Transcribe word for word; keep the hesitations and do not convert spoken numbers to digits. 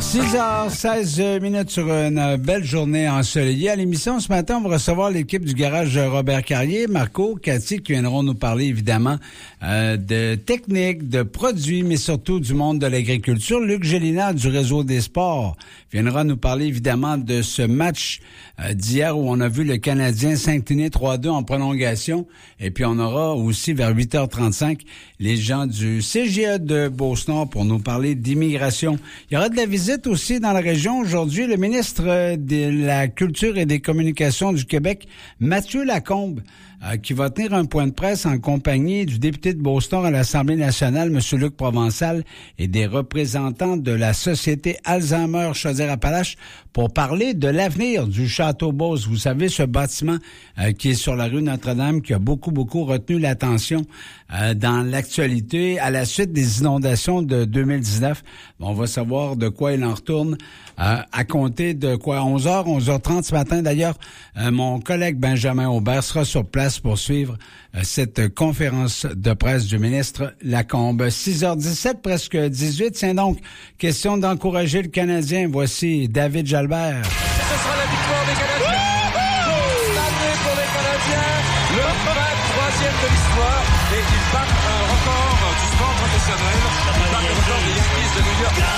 six heures seize minutes sur une belle journée ensoleillée. À l'émission, ce matin, on va recevoir l'équipe du garage Robert Carrier, Marco, Cathy, qui viendront nous parler, évidemment, euh, de techniques, de produits, mais surtout du monde de l'agriculture. Luc Gélina, du Réseau des sports, viendra nous parler, évidemment, de ce match euh, d'hier où on a vu le Canadien s'incliner trois deux en prolongation. Et puis, on aura aussi, vers huit heures trente-cinq, les gens du C G E de Beauce-Nord pour nous parler d'immigration. Il y aura de la visite aussi dans la région aujourd'hui. Le ministre de la Culture et des Communications du Québec, Mathieu Lacombe, euh, qui va tenir un point de presse en compagnie du député de Beauce-Nord à l'Assemblée nationale, M. Luc Provençal, et des représentants de la Société Alzheimer Chaudière-Appalaches pour parler de l'avenir du Château Beauce. Vous savez, ce bâtiment euh, qui est sur la rue Notre-Dame, qui a beaucoup, beaucoup retenu l'attention euh, dans l'actualité à la suite des inondations de deux mille dix-neuf. On va savoir de quoi il en retourne euh, à compter de quoi onze heures, onze heures trente ce matin. D'ailleurs, euh, mon collègue Benjamin Aubert sera sur place pour suivre euh, cette conférence de presse du ministre Lacombe. six heures dix-sept, presque dix-huit. C'est donc question d'encourager le Canadien. Voici David Jalbert. Ce sera la victoire des Canadiens. L'année pour les Canadiens, le vingt-troisième de l'histoire. Et ils battent un record du sport professionnel. Ils battent le record des Yankees de New York.